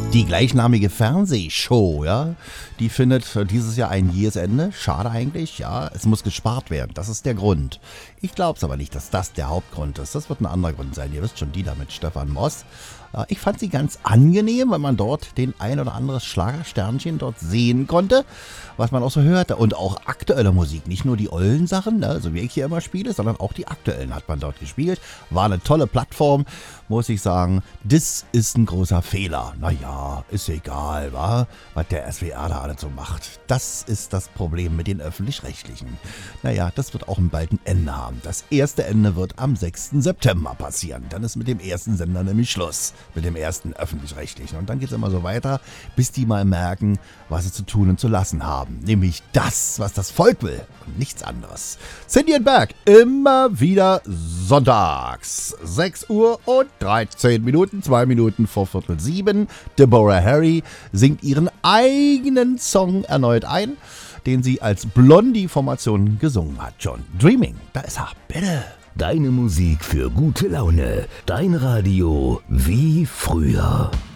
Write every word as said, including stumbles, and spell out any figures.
Die gleichnamige Fernsehshow, ja, die findet dieses Jahr ein jähes Ende. Schade eigentlich, ja. Es muss gespart werden, das ist der Grund. Ich glaube es aber nicht, dass das der Hauptgrund ist. Das wird ein anderer Grund sein. Ihr wisst schon, die da mit Stefan Moss. Ich fand sie ganz angenehm, weil man dort den ein oder anderes Schlagersternchen dort sehen konnte, was man auch so hörte. Und auch aktuelle Musik, nicht nur die ollen Sachen, ne, so wie ich hier immer spiele, sondern auch die aktuellen hat man dort gespielt. War eine tolle Plattform, muss ich sagen. Das ist ein großer Fehler. Naja, ist egal, wa? Was der S W R da alles so macht. Das ist das Problem mit den Öffentlich-Rechtlichen. Naja, das wird auch bald ein Ende haben. Das erste Ende wird am sechsten September passieren. Dann ist mit dem ersten Sender nämlich Schluss. Mit dem ersten Öffentlich-Rechtlichen. Und dann geht es immer so weiter, bis die mal merken, was sie zu tun und zu lassen haben. Nämlich das, was das Volk will und nichts anderes. Cindy und Berg, immer wieder sonntags. sechs Uhr und dreizehn Minuten, zwei Minuten vor Viertel sieben. Deborah Harry singt ihren eigenen Song erneut ein, den sie als Blondie-Formation gesungen hat. John Dreaming, da ist er, bitte. Deine Musik für gute Laune. Dein Radio wie früher.